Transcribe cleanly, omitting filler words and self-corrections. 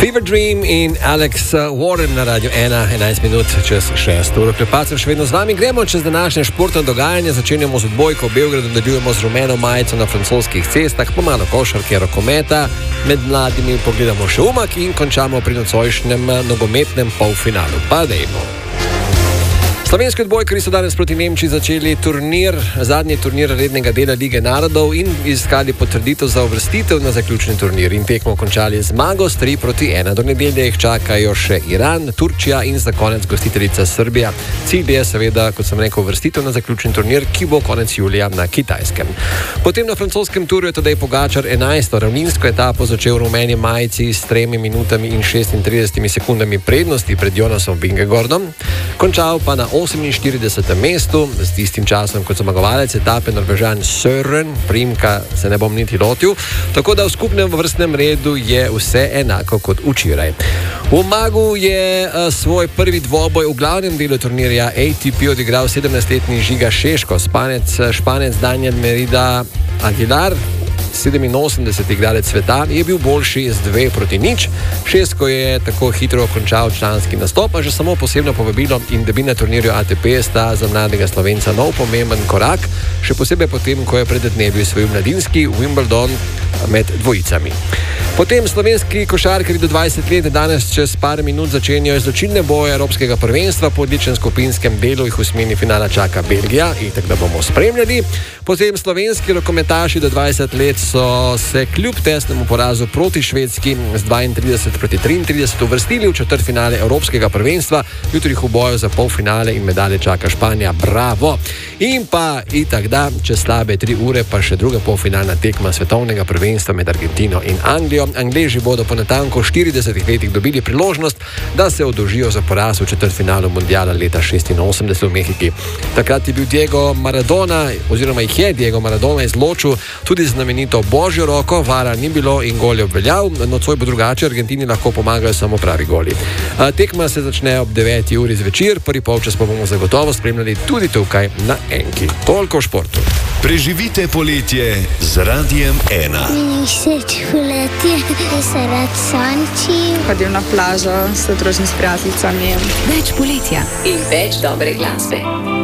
Fever Dream in Alex Warren na Radio 1, 11 minut čez 6. Uro Klepacev še vedno z vami. Gremo čez današnje športno dogajanje. Začenjamo z odbojko v Beogradu, nadaljujemo z rumeno majico na francoskih cestah, pomalo košarke, rokometa, med mladimi pogledamo še umak in končamo pri nocojšnjem nogometnem polfinalu. Pa dejmo. Slovenski odbojkari so danes proti Nemčiji začeli zadnji turnir rednega dela Lige narodov in iskali potrditev za uvrstitev na zaključni turnir in tekmo končali zmago s 3-1. Do nedelje jih čakajo še Iran, Turčija in za konec gostiteljica Srbija. Cilj je seveda, kot sem rekel, uvrstitev na zaključni turnir, ki bo konec julija na Kitajskem. Potem na francoskem turu je Tadej Pogačar 11. ravninsko etapo začel v rumeni majici s 3 minutami in 36 sekundami prednosti pred Jonasom Vingegaardom. Končal pa na 48. mestu, s tistim časom kot zmagovalec etape Norvežan Søren, primka se ne bom niti lotil, tako da v skupnem vrstnem redu je vse enako kot včeraj. V Umagu je svoj prvi dvoboj v glavnem delu turnirja ATP odigral 17-letni Žiga Šeško, Španec Daniel Merida Aguilar, 87. igralec sveta, je bil boljši z 2-0. Šesko je tako hitro končal članski nastop, a že samo posebno povabilo in debi na turnirju ATP sta za mladega Slovenca nov pomemben korak, še posebej potem, ko je pred dnevi osvojil mladinski Wimbledon med dvojicami. Potem slovenski košarkarji do 20 let danes čez par minut začenjajo izločilne boje Evropskega prvenstva. Po odličnem skupinskem delu jih v osmini finala čaka Belgija, itak da bomo spremljali. Potem slovenski rokometaši do 20 let so se kljub tesnemu porazu proti Švedski z 32-33 uvrstili v četrtfinale Evropskega prvenstva. Jutri jih v boju za polfinale in medalje čaka Španija. Bravo! In pa itak da, čez slabe 3 ure pa še druga polfinalna tekma svetovnega prvenstva med Argentino in Anglijo. Angleži bodo po natanko 40 letih dobili priložnost, da se oddolžijo za poraz v četrtfinalu mundiala leta 86 v Mehiki. Takrat je bil Diego Maradona, oziroma jih je Diego Maradona izločil tudi znamenito božjo roko, vara ni bilo in gol je obveljal. Nocoj bo drugače, Argentini lahko pomagajo samo pravi goli. Tekma se začne ob 9 uri zvečer, prvi polčas pa bomo zagotovo spremljali tudi tukaj na Enki. Toliko o športu. Preživite poletje z Radiem 1. Meni všeč poletje, da se rad sončim. Hodim na plažo, se družim s prijateljicami. Več poletja in več dobre glasbe.